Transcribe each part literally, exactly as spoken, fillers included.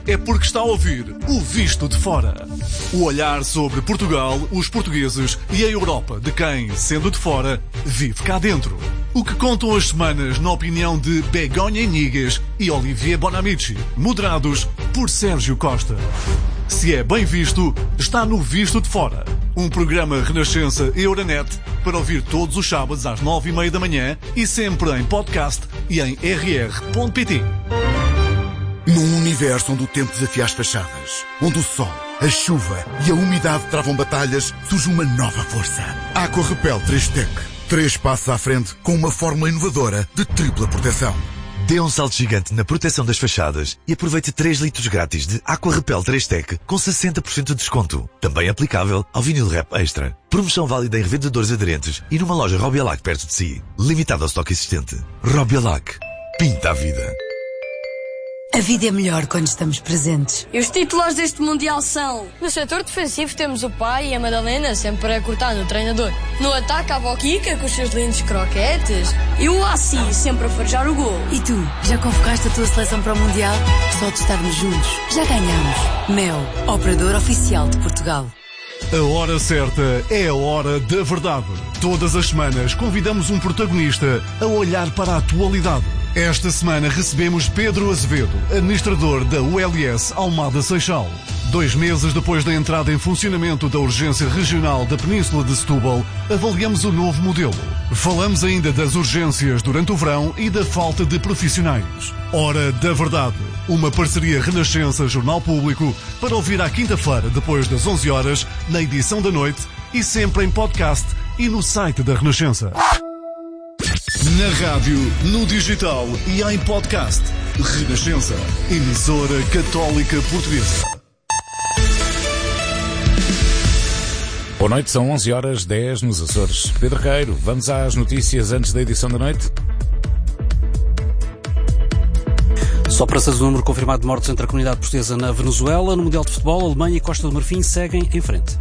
é porque está a ouvir o Visto de Fora. O olhar sobre Portugal, os portugueses e a Europa de quem, sendo de fora, vive cá dentro. O que contam as semanas na opinião de Begonha Inigas e Olivier Bonamici, moderados por Sérgio Costa. Se é bem visto, está no Visto de Fora. Um programa Renascença Euronet para ouvir todos os sábados às nove e meia da manhã e sempre em podcast e em r r ponto p t. Num universo onde o tempo desafia as fachadas, onde o sol, a chuva e a umidade travam batalhas, surge uma nova força. Aqua Repel três Tech. Três passos à frente com uma fórmula inovadora de tripla proteção. Dê um salto gigante na proteção das fachadas e aproveite três litros grátis de Aqua Repel três Tech com sessenta por cento de desconto. Também aplicável ao vinil Rap Extra. Promoção válida em revendedores aderentes e numa loja Robialac perto de si. Limitado ao estoque existente. Robialac. Pinta a vida. A vida é melhor quando estamos presentes. E os titulares deste Mundial são... No setor defensivo temos o pai e a Madalena sempre a cortar no treinador. No ataque a Boquica com os seus lindos croquetes. E o Assi sempre a farejar o gol. E tu, já convocaste a tua seleção para o Mundial? Só de estarmos juntos, já ganhamos. Mel, operador oficial de Portugal. A hora certa é a hora da verdade. Todas as semanas convidamos um protagonista a olhar para a atualidade. Esta semana recebemos Pedro Azevedo, administrador da U L S Almada Seixal. Dois meses depois da entrada em funcionamento da Urgência Regional da Península de Setúbal, avaliamos o novo modelo. Falamos ainda das urgências durante o verão e da falta de profissionais. Hora da Verdade, uma parceria Renascença Jornal Público para ouvir à quinta-feira, depois das onze horas, na edição da noite e sempre em podcast e no site da Renascença. Na rádio, no digital e em podcast. Renascença, emissora católica portuguesa. Boa noite, são onze horas dez nos Açores. Pedro Reiro, vamos às notícias antes da edição da noite? Só para seis o número confirmado de mortes entre a comunidade portuguesa na Venezuela. No Mundial de Futebol, Alemanha e Costa do Marfim seguem em frente.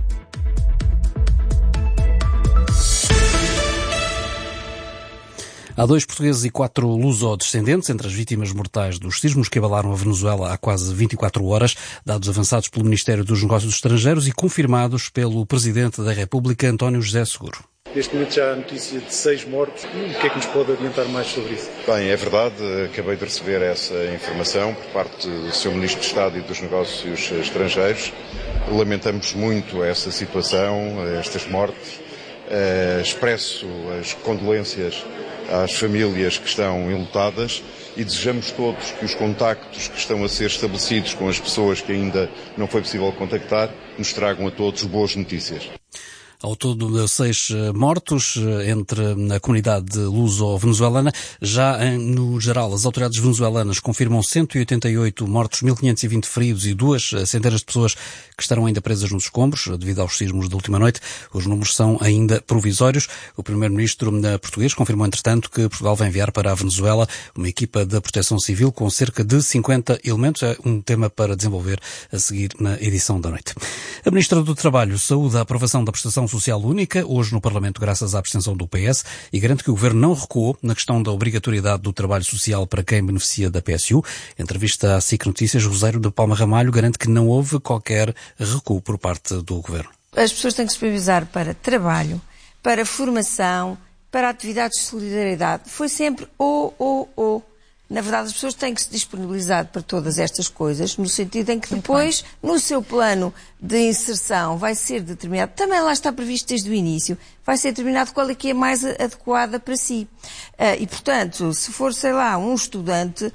Há dois portugueses e quatro luso-descendentes entre as vítimas mortais dos sismos que abalaram a Venezuela há quase vinte e quatro horas, dados avançados pelo Ministério dos Negócios Estrangeiros e confirmados pelo Presidente da República, António José Seguro. Neste momento já há notícia de seis mortos. O que é que nos pode adiantar mais sobre isso? Bem, é verdade, acabei de receber essa informação por parte do senhor Ministro de Estado e dos Negócios Estrangeiros. Lamentamos muito essa situação, estas mortes. Uh, expresso as condolências às famílias que estão enlutadas e desejamos todos que os contactos que estão a ser estabelecidos com as pessoas que ainda não foi possível contactar nos tragam a todos boas notícias. Ao todo, seis mortos entre a comunidade luso-venezuelana. Já no geral, as autoridades venezuelanas confirmam cento e oitenta e oito mortos, mil quinhentos e vinte feridos e duas centenas de pessoas que estarão ainda presas nos escombros devido aos sismos da última noite. Os números são ainda provisórios. O primeiro-ministro português confirmou, entretanto, que Portugal vai enviar para a Venezuela uma equipa da Proteção Civil com cerca de cinquenta elementos. É um tema para desenvolver a seguir na edição da noite. A Ministra do Trabalho saúda a aprovação da prestação social única, hoje no Parlamento, graças à abstenção do P S, e garante que o Governo não recuou na questão da obrigatoriedade do trabalho social para quem beneficia da P S U. Em entrevista à S I C Notícias, Rosário de Palma Ramalho garante que não houve qualquer recuo por parte do Governo. As pessoas têm que se disponibilizar para trabalho, para formação, para atividades de solidariedade. Foi sempre ou, ou, ou. Na verdade, as pessoas têm que se disponibilizar para todas estas coisas, no sentido em que depois, no seu plano de inserção, vai ser determinado, também lá está previsto desde o início, vai ser determinado qual é que é mais adequada para si. E, portanto, se for, sei lá, um estudante,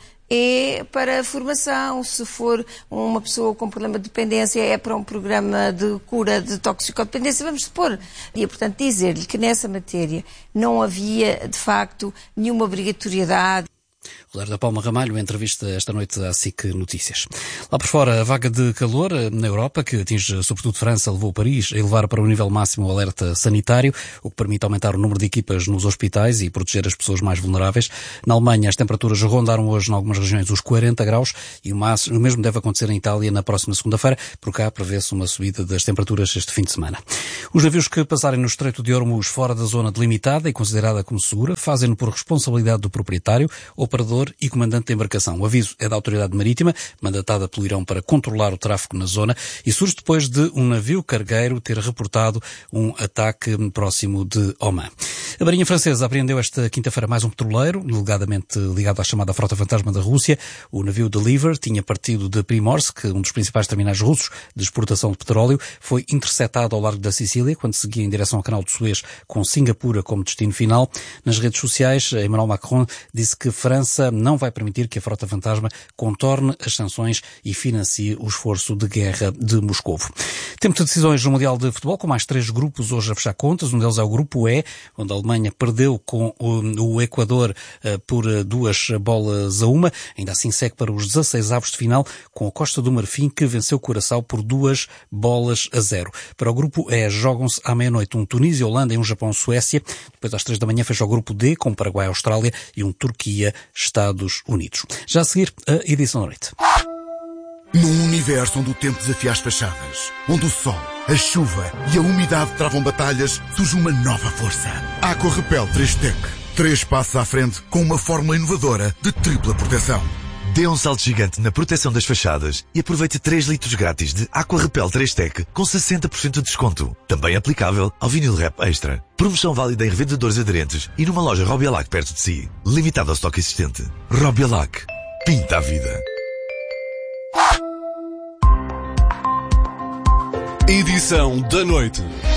é para a formação, se for uma pessoa com problema de dependência, é para um programa de cura de toxicodependência, vamos supor. E, portanto, dizer-lhe que nessa matéria não havia, de facto, nenhuma obrigatoriedade. Rosário da Palma Ramalho, em entrevista esta noite à S I C Notícias. Lá por fora, a vaga de calor na Europa, que atinge sobretudo França, levou Paris a elevar para o nível máximo o alerta sanitário, o que permite aumentar o número de equipas nos hospitais e proteger as pessoas mais vulneráveis. Na Alemanha, as temperaturas rondaram hoje, em algumas regiões, os quarenta graus e o, máximo, o mesmo deve acontecer em Itália na próxima segunda-feira. Por cá, prevê-se uma subida das temperaturas este fim de semana. Os navios que passarem no Estreito de Hormuz fora da zona delimitada e considerada como segura, fazem-no por responsabilidade do proprietário, operador navegador e comandante da embarcação. O aviso é da autoridade marítima, mandatada pelo Irão para controlar o tráfego na zona, e surge depois de um navio cargueiro ter reportado um ataque próximo de Oman. A Marinha Francesa apreendeu esta quinta-feira mais um petroleiro, alegadamente ligado à chamada Frota Fantasma da Rússia. O navio Deliver tinha partido de Primorsk, um dos principais terminais russos de exportação de petróleo, foi interceptado ao largo da Sicília, quando seguia em direção ao Canal de Suez, com Singapura como destino final. Nas redes sociais, Emmanuel Macron disse que França não vai permitir que a Frota Fantasma contorne as sanções e financie o esforço de guerra de Moscovo. Tempo de decisões no Mundial de Futebol, com mais três grupos hoje a fechar contas. Um deles é o Grupo E, onde a Alemanha perdeu com o Equador por duas bolas a uma. Ainda assim segue para os dezasseis avos de final, com a Costa do Marfim, que venceu o Curaçao por duas bolas a zero. Para o Grupo E jogam-se à meia-noite um Tunísia-Holanda e um Japão-Suécia. Depois às três da manhã fecha o Grupo D, com Paraguai-Austrália e um Turquia-Estados Unidos. Já a seguir, a edição da noite. Num universo onde o tempo desafia as fachadas, onde o sol, a chuva e a umidade travam batalhas, surge uma nova força. Aqua Repel três Tech. Três passos à frente com uma fórmula inovadora de tripla proteção. Dê um salto gigante na proteção das fachadas e aproveite três litros grátis de Aqua Repel três Tech com sessenta por cento de desconto. Também aplicável ao vinil Rap Extra. Promoção válida em revendedores aderentes e numa loja Robialac perto de si. Limitado ao estoque existente. Robialac. Pinta a vida. Edição da noite.